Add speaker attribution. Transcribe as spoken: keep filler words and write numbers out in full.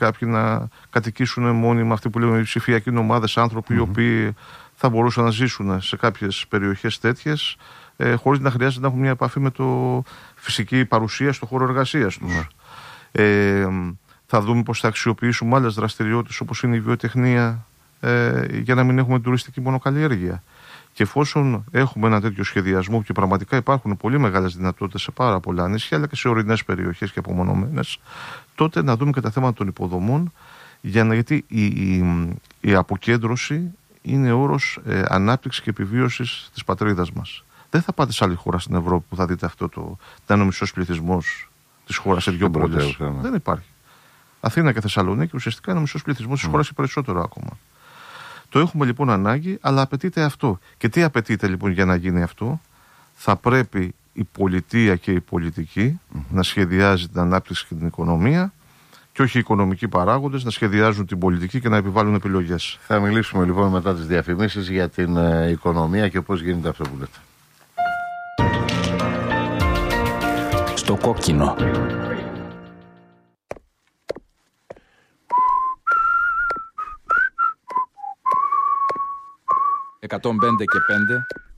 Speaker 1: κάποιοι να κατοικήσουν μόνιμα, αυτοί που λέμε οι ψηφιακοί νομάδες, άνθρωποι mm-hmm. οι οποίοι θα μπορούσαν να ζήσουν σε κάποιες περιοχές τέτοιες, ε, χωρίς να χρειάζεται να έχουν μια επαφή με το φυσική παρουσία στο χώρο εργασίας τους. Mm-hmm. Ε, θα δούμε πώς θα αξιοποιήσουμε άλλες δραστηριότητες όπως είναι η βιοτεχνία, ε, για να μην έχουμε τουριστική μονοκαλλιέργεια. Και εφόσον έχουμε ένα τέτοιο σχεδιασμό και πραγματικά υπάρχουν πολύ μεγάλες δυνατότητες σε πάρα πολλά νησιά, αλλά και σε ορεινές περιοχές και απομονωμένες, τότε να δούμε και τα θέματα των υποδομών, για να, γιατί η, η, η αποκέντρωση είναι όρος ε, ανάπτυξης και επιβίωσης της πατρίδας μας. Δεν θα πάτε σε άλλη χώρα στην Ευρώπη που θα δείτε αυτό το να είναι ο μισός πληθυσμός της χώρας σε δύο πόλεις. Δεν υπάρχει. Αθήνα και Θεσσαλονίκη ουσιαστικά είναι ο μισός πληθυσμός της mm. χώρας και περισσότερο ακόμα. Το έχουμε λοιπόν ανάγκη, αλλά απαιτείται αυτό. Και τι απαιτείται λοιπόν για να γίνει αυτό? Θα πρέπει η πολιτεία και η πολιτική mm-hmm. να σχεδιάζει την ανάπτυξη και την οικονομία, και όχι οι οικονομικοί παράγοντες να σχεδιάζουν την πολιτική και να επιβάλλουν επιλογές.
Speaker 2: Θα μιλήσουμε λοιπόν μετά τις διαφημίσεις για την ε, οικονομία και πώς γίνεται αυτό που λέτε.
Speaker 3: Στο κόκκινο. εκατόν πέντε και πέντε